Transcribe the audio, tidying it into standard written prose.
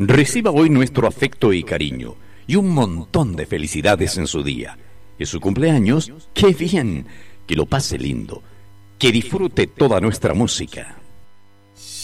Reciba hoy nuestro afecto y cariño y un montón de felicidades en su día. Es su cumpleaños, ¡qué bien! Que lo pase lindo, que disfrute toda nuestra música.